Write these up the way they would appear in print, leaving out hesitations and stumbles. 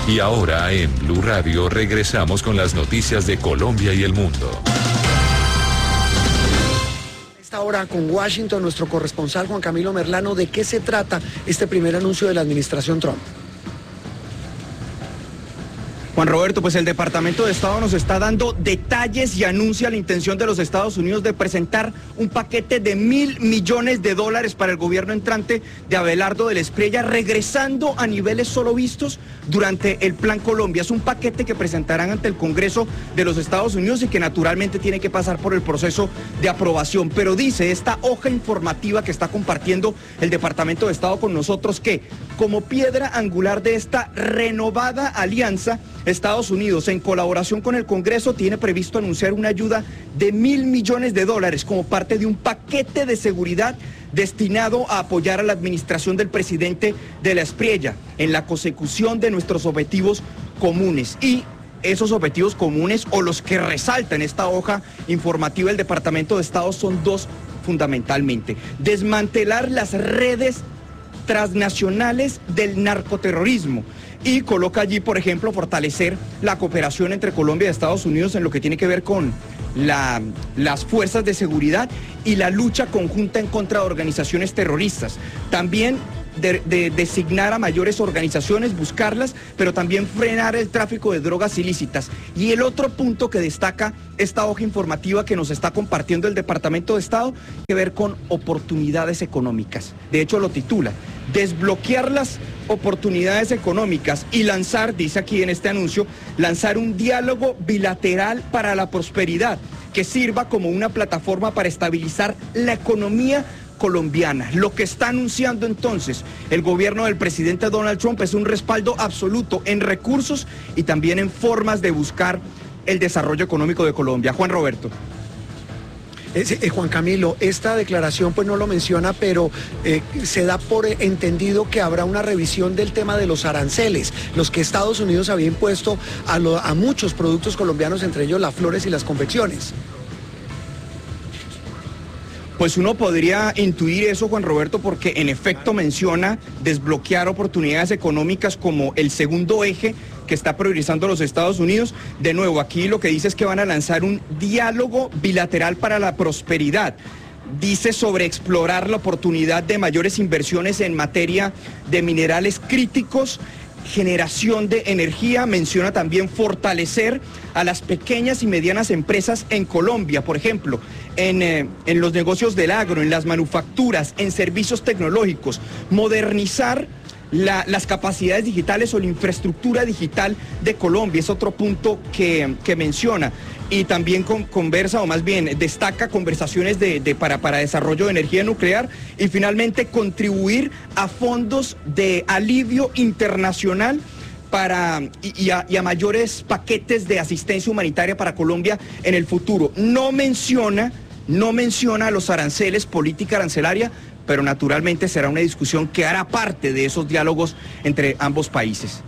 Y ahora en Blue Radio regresamos con las noticias de Colombia y el mundo. Esta hora con Washington, nuestro corresponsal Juan Camilo Merlano, ¿de qué se trata este primer anuncio de la administración Trump? Juan Roberto, pues el Departamento de Estado nos está dando detalles y anuncia la intención de los Estados Unidos de presentar un paquete de $1.000 millones para el gobierno entrante de Abelardo del Espriella, regresando a niveles solo vistos durante el Plan Colombia. Es un paquete que presentarán ante el Congreso de los Estados Unidos y que naturalmente tiene que pasar por el proceso de aprobación. Pero dice esta hoja informativa que está compartiendo el Departamento de Estado con nosotros que, como piedra angular de esta renovada alianza, Estados Unidos, en colaboración con el Congreso, tiene previsto anunciar una ayuda de $1.000 millones como parte de un paquete de seguridad destinado a apoyar a la administración del presidente de la Espriella en la consecución de nuestros objetivos comunes. Y esos objetivos comunes, o los que resalta en esta hoja informativa del Departamento de Estado, son dos fundamentalmente: desmantelar las redes transnacionales del narcoterrorismo, y coloca allí, por ejemplo, fortalecer la cooperación entre Colombia y Estados Unidos en lo que tiene que ver con las fuerzas de seguridad y la lucha conjunta en contra de organizaciones terroristas. También de designar a mayores organizaciones, buscarlas, pero también frenar el tráfico de drogas ilícitas. Y el otro punto que destaca esta hoja informativa que nos está compartiendo el Departamento de Estado, tiene que ver con oportunidades económicas. De hecho, lo titula: desbloquear las oportunidades económicas y lanzar, dice aquí en este anuncio, lanzar un diálogo bilateral para la prosperidad que sirva como una plataforma para estabilizar la economía colombiana. Lo que está anunciando entonces el gobierno del presidente Donald Trump es un respaldo absoluto en recursos y también en formas de buscar el desarrollo económico de Colombia. Juan Roberto. Juan Camilo, esta declaración pues no lo menciona, pero se da por entendido que habrá una revisión del tema de los aranceles, los que Estados Unidos había impuesto a muchos productos colombianos, entre ellos las flores y las confecciones. Pues uno podría intuir eso, Juan Roberto, porque en efecto menciona desbloquear oportunidades económicas como el segundo eje que está priorizando los Estados Unidos. De nuevo, aquí lo que dice es que van a lanzar un diálogo bilateral para la prosperidad. Dice sobre explorar la oportunidad de mayores inversiones en materia de minerales críticos, generación de energía. Menciona también fortalecer a las pequeñas y medianas empresas en Colombia, por ejemplo, en los negocios del agro, en las manufacturas, en servicios tecnológicos, modernizar las capacidades digitales o la infraestructura digital de Colombia. Es otro punto que menciona. Y también conversa, o más bien destaca conversaciones para desarrollo de energía nuclear, y finalmente contribuir a fondos de alivio internacional y a mayores paquetes de asistencia humanitaria para Colombia en el futuro. No menciona los aranceles, política arancelaria, pero naturalmente será una discusión que hará parte de esos diálogos entre ambos países.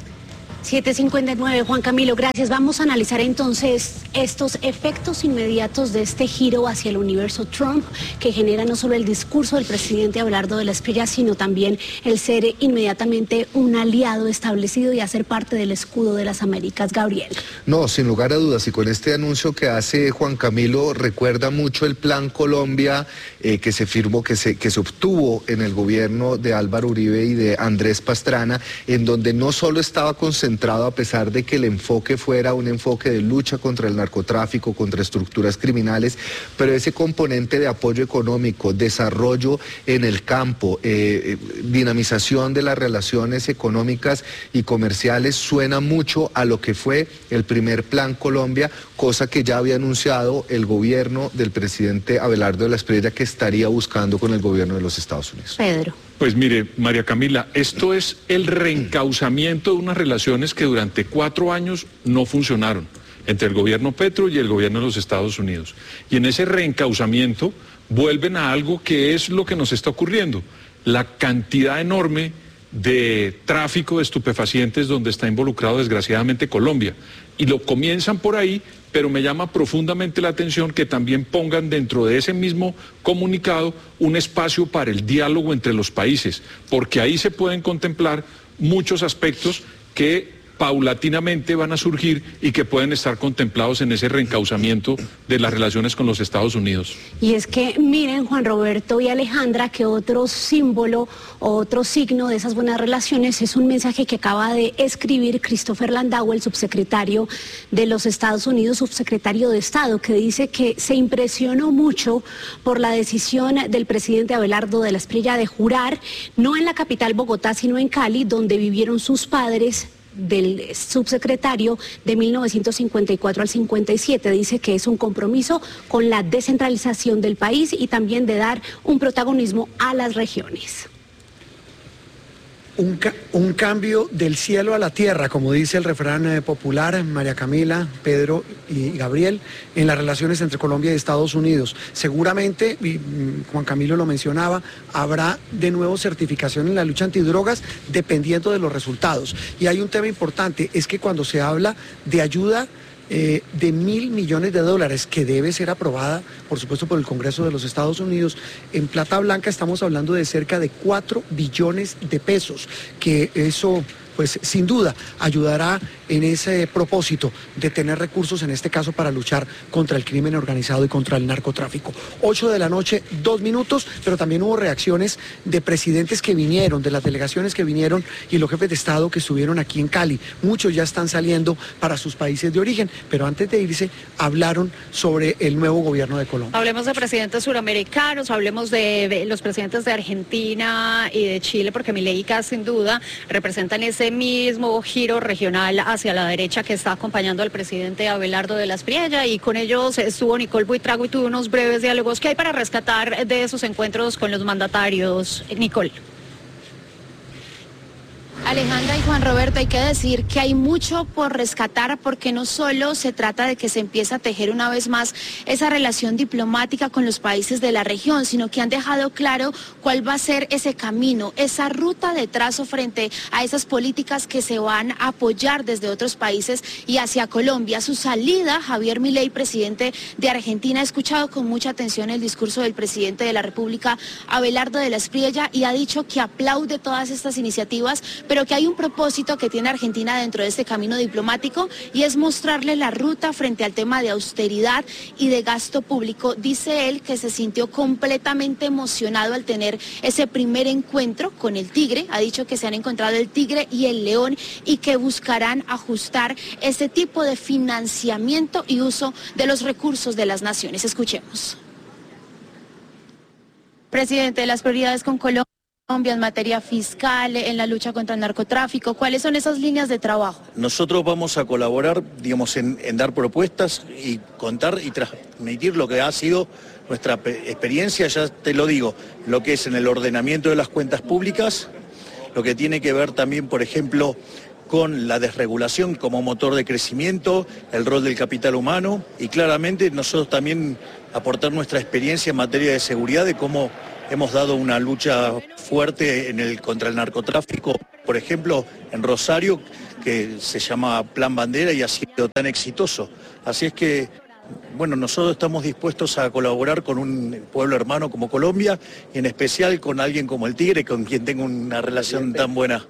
7:59, Juan Camilo, gracias. Vamos a analizar entonces estos efectos inmediatos de este giro hacia el universo Trump, que genera no solo el discurso del presidente Abelardo del Espriella, sino también el ser inmediatamente un aliado establecido y hacer parte del escudo de las Américas. Gabriel. No, sin lugar a dudas, y con este anuncio que hace Juan Camilo, recuerda mucho el Plan Colombia que se firmó, que se obtuvo en el gobierno de Álvaro Uribe y de Andrés Pastrana, en donde no solo estaba concentrado, a pesar de que el enfoque fuera un enfoque de lucha contra el narcotráfico, contra estructuras criminales, pero ese componente de apoyo económico, desarrollo en el campo, dinamización de las relaciones económicas y comerciales, suena mucho a lo que fue el primer Plan Colombia, cosa que ya había anunciado el gobierno del presidente Abelardo de la Espriella que estaría buscando con el gobierno de los Estados Unidos. Pedro. Pues mire, María Camila, esto es el reencauzamiento de unas relaciones que durante 4 años no funcionaron entre el gobierno Petro y el gobierno de los Estados Unidos. Y en ese reencauzamiento vuelven a algo que es lo que nos está ocurriendo, la cantidad enorme de tráfico de estupefacientes donde está involucrado desgraciadamente Colombia. Y lo comienzan por ahí, pero me llama profundamente la atención que también pongan dentro de ese mismo comunicado un espacio para el diálogo entre los países, porque ahí se pueden contemplar muchos aspectos que paulatinamente van a surgir y que pueden estar contemplados en ese reencauzamiento de las relaciones con los Estados Unidos. Y es que miren, Juan Roberto y Alejandra, que otro símbolo, otro signo de esas buenas relaciones es un mensaje que acaba de escribir Christopher Landau, el subsecretario de los Estados Unidos, subsecretario de Estado, que dice que se impresionó mucho por la decisión del presidente Abelardo de la Espriella de jurar, no en la capital Bogotá, sino en Cali, donde vivieron sus padres, del subsecretario de 1954 al 57. Dice que es un compromiso con la descentralización del país y también de dar un protagonismo a las regiones. Un cambio del cielo a la tierra, como dice el refrán popular, María Camila, Pedro y Gabriel, en las relaciones entre Colombia y Estados Unidos. Seguramente, y Juan Camilo lo mencionaba, habrá de nuevo certificación en la lucha antidrogas dependiendo de los resultados. Y hay un tema importante, es que cuando se habla de ayuda de $1.000 millones que debe ser aprobada, por supuesto, por el Congreso de los Estados Unidos, en plata blanca estamos hablando de cerca de 4 billones de pesos, que eso, pues sin duda, ayudará en ese propósito de tener recursos, en este caso, para luchar contra el crimen organizado y contra el narcotráfico. 8 de la noche, 2 minutos, pero también hubo reacciones de presidentes que vinieron, de las delegaciones que vinieron y los jefes de Estado que estuvieron aquí en Cali. Muchos ya están saliendo para sus países de origen, pero antes de irse hablaron sobre el nuevo gobierno de Colombia. Hablemos de presidentes suramericanos, hablemos de los presidentes de Argentina y de Chile, porque Milei y Kast sin duda representan ese mismo giro regional hacia la derecha que está acompañando al presidente Abelardo de la Espriella, y con ellos estuvo Nicole Buitrago y tuvo unos breves diálogos. ¿Qué hay para rescatar de esos encuentros con los mandatarios, Nicole? Alejandra y Juan Roberto, hay que decir que hay mucho por rescatar, porque no solo se trata de que se empiece a tejer una vez más esa relación diplomática con los países de la región, sino que han dejado claro cuál va a ser ese camino, esa ruta de trazo frente a esas políticas que se van a apoyar desde otros países y hacia Colombia. Su salida, Javier Milei, presidente de Argentina, ha escuchado con mucha atención el discurso del presidente de la República, Abelardo de la Espriella, y ha dicho que aplaude todas estas iniciativas, pero que hay un propósito que tiene Argentina dentro de este camino diplomático, y es mostrarle la ruta frente al tema de austeridad y de gasto público. Dice él que se sintió completamente emocionado al tener ese primer encuentro con el tigre. Ha dicho que se han encontrado el tigre y el león y que buscarán ajustar ese tipo de financiamiento y uso de los recursos de las naciones. Escuchemos. Presidente, las prioridades con Colombia en materia fiscal, en la lucha contra el narcotráfico, ¿cuáles son esas líneas de trabajo? Nosotros vamos a colaborar, digamos, en dar propuestas y contar y transmitir lo que ha sido nuestra experiencia, ya te lo digo, lo que es en el ordenamiento de las cuentas públicas, lo que tiene que ver también, por ejemplo, con la desregulación como motor de crecimiento, el rol del capital humano, y claramente nosotros también aportar nuestra experiencia en materia de seguridad, de cómo hemos dado una lucha fuerte contra el narcotráfico, por ejemplo, en Rosario, que se llama Plan Bandera y ha sido tan exitoso. Así es que, bueno, nosotros estamos dispuestos a colaborar con un pueblo hermano como Colombia, y en especial con alguien como el Tigre, con quien tengo una relación tan buena.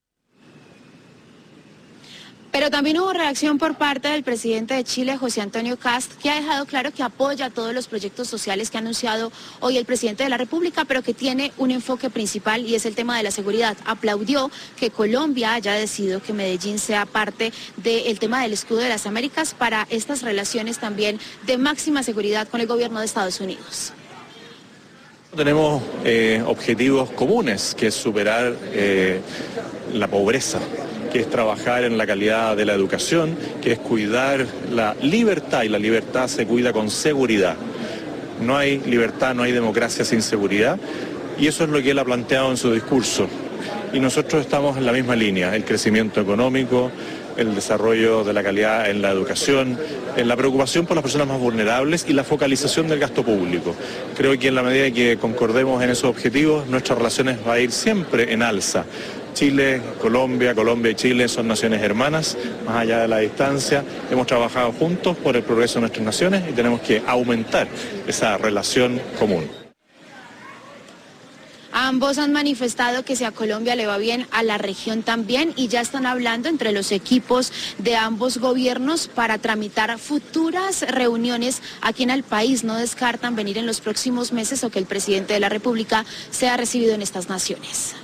Pero también hubo reacción por parte del presidente de Chile, José Antonio Kast, que ha dejado claro que apoya todos los proyectos sociales que ha anunciado hoy el presidente de la República, pero que tiene un enfoque principal y es el tema de la seguridad. Aplaudió que Colombia haya decidido que Medellín sea parte del tema del escudo de las Américas para estas relaciones también de máxima seguridad con el gobierno de Estados Unidos. Tenemos objetivos comunes, que es superar la pobreza, que es trabajar en la calidad de la educación, que es cuidar la libertad, y la libertad se cuida con seguridad. No hay libertad, no hay democracia sin seguridad, y eso es lo que él ha planteado en su discurso. Y nosotros estamos en la misma línea: el crecimiento económico, el desarrollo de la calidad en la educación, en la preocupación por las personas más vulnerables y la focalización del gasto público. Creo que en la medida que concordemos en esos objetivos, nuestras relaciones va a ir siempre en alza. Chile, Colombia y Chile son naciones hermanas, más allá de la distancia. Hemos trabajado juntos por el progreso de nuestras naciones y tenemos que aumentar esa relación común. Ambos han manifestado que si a Colombia le va bien, a la región también, y ya están hablando entre los equipos de ambos gobiernos para tramitar futuras reuniones aquí en el país. No descartan venir en los próximos meses o que el presidente de la República sea recibido en estas naciones.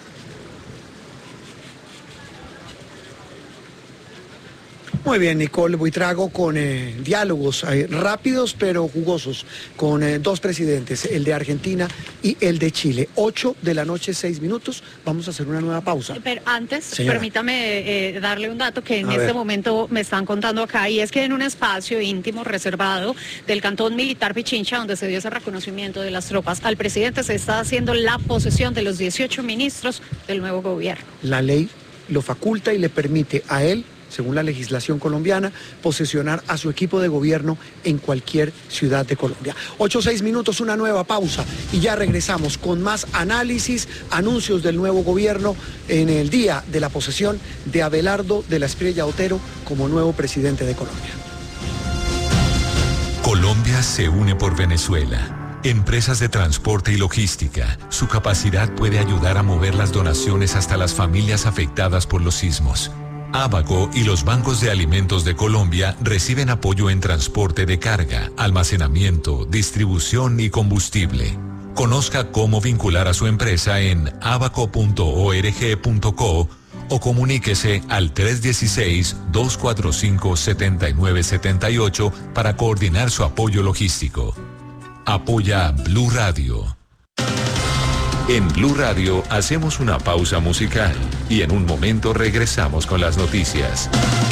Muy bien, Nicole Buitrago, con diálogos rápidos pero jugosos con dos presidentes, el de Argentina y el de Chile. 8 de la noche, 6 minutos. Vamos a hacer una nueva pausa. Pero antes, Señora, permítame darle un dato que en A este ver. momento me están contando acá, y es que en un espacio íntimo reservado del Cantón Militar Pichincha, donde se dio ese reconocimiento de las tropas, al presidente se está haciendo la posesión de los 18 ministros del nuevo gobierno. La ley lo faculta y le permite a él, según la legislación colombiana, posesionar a su equipo de gobierno en cualquier ciudad de Colombia. 8-6 minutos, una nueva pausa y ya regresamos con más análisis, anuncios del nuevo gobierno en el día de la posesión de Abelardo de la Espriella Otero como nuevo presidente de Colombia. Colombia se une por Venezuela. Empresas de transporte y logística. Su capacidad puede ayudar a mover las donaciones hasta las familias afectadas por los sismos. Abaco y los bancos de alimentos de Colombia reciben apoyo en transporte de carga, almacenamiento, distribución y combustible. Conozca cómo vincular a su empresa en abaco.org.co o comuníquese al 316-245-7978 para coordinar su apoyo logístico. Apoya Blue Radio. En Blue Radio hacemos una pausa musical y en un momento regresamos con las noticias.